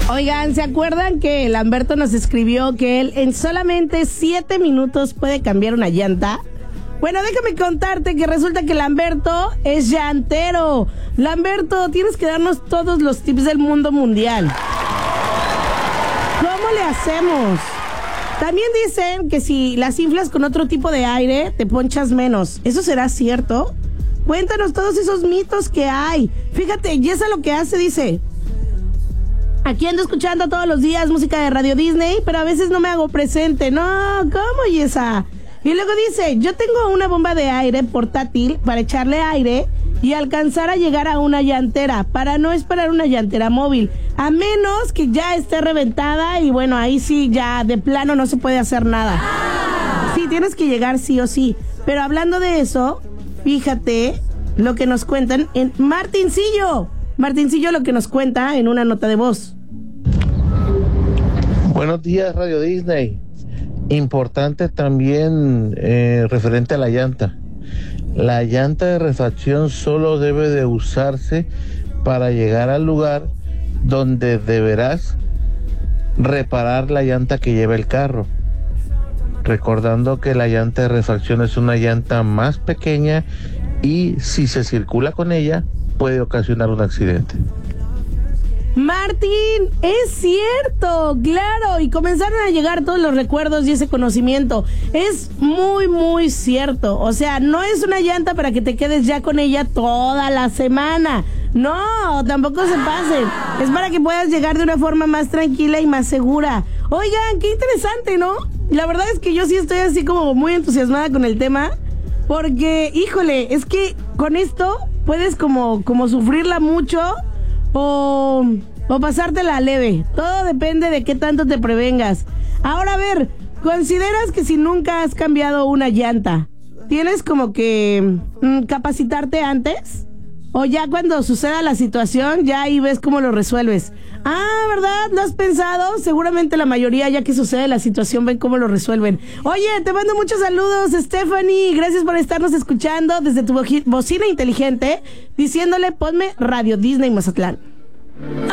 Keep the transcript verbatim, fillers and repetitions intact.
Oigan, ¿se acuerdan que Lamberto nos escribió que él en solamente siete minutos puede cambiar una llanta? Bueno, déjame contarte que resulta que Lamberto es llantero. Lamberto, tienes que darnos todos los tips del mundo mundial. ¿Cómo le hacemos? También dicen que si las inflas con otro tipo de aire, te ponchas menos. ¿Eso será cierto? Cuéntanos todos esos mitos que hay. Fíjate, Yesa lo que hace, dice: aquí ando escuchando todos los días música de Radio Disney, pero a veces no me hago presente. No, ¿cómo, Yesa? Y luego dice: yo tengo una bomba de aire portátil para echarle aire y alcanzar a llegar a una llantera, para no esperar una llantera móvil, a menos que ya esté reventada y bueno, ahí sí ya de plano no se puede hacer nada. Sí, tienes que llegar sí o sí. Pero hablando de eso, fíjate lo que nos cuentan en Martincillo. Martincillo lo que nos cuenta en una nota de voz. Buenos días, Radio Disney. Importante también eh, referente a la llanta. La llanta de refacción solo debe de usarse para llegar al lugar donde deberás reparar la llanta que lleva el carro. Recordando que la llanta de refacción es una llanta más pequeña y si se circula con ella puede ocasionar un accidente. Martín, es cierto, claro, y comenzaron a llegar todos los recuerdos y ese conocimiento. Es muy, muy cierto. O sea, no es una llanta para que te quedes ya con ella toda la semana. No, tampoco se pasen. Es para que puedas llegar de una forma más tranquila y más segura. Oigan, qué interesante, ¿no? La verdad es que yo sí estoy así como muy entusiasmada con el tema, porque, híjole, es que con esto puedes como, como sufrirla mucho o, o pasártela leve. Todo depende de qué tanto te prevengas. Ahora, a ver, ¿consideras que si nunca has cambiado una llanta, tienes como que mm, capacitarte antes? ¿O ya cuando suceda la situación, ya ahí ves cómo lo resuelves? Ah, ¿verdad? ¿Lo has pensado? Seguramente la mayoría, ya que sucede la situación, ven cómo lo resuelven. Oye, te mando muchos saludos, Stephanie. Gracias por estarnos escuchando desde tu bocina inteligente, diciéndole: ponme Radio Disney Mazatlán.